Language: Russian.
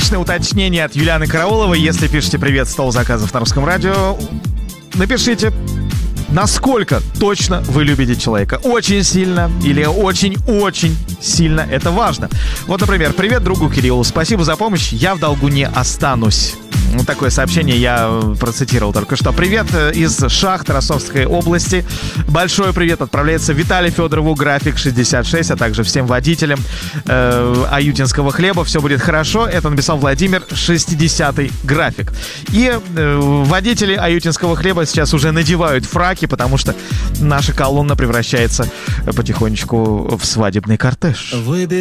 Личное уточнение от Юлианы Карауловой. Если пишете «Привет, стол заказов» на Русском радио, напишите, насколько точно вы любите человека. Очень сильно или очень-очень сильно. Это важно. Вот, например, «Привет другу Кириллу. Спасибо за помощь. Я в долгу не останусь». Вот такое сообщение я процитировал только что. Привет из Шахт Ростовской области. Большой привет отправляется Виталию Федорову, график 66, а также всем водителям аютинского хлеба. Все будет хорошо. Это написал Владимир, 60-й график. И водители аютинского хлеба сейчас уже надевают фраки, потому что наша колонна превращается потихонечку в свадебный кортеж.